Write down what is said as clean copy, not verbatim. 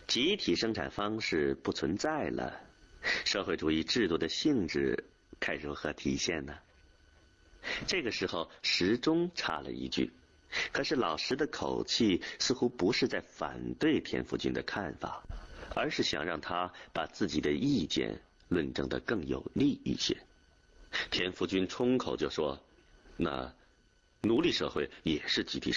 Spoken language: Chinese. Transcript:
集体生产方式不存在了，社会主义制度的性质该如何体现呢？这个时候时钟插了一句，可是老石的口气似乎不是在反对田福军的看法，而是想让他把自己的意见论证得更有利一些。田福军冲口就说：那奴隶社会也是集体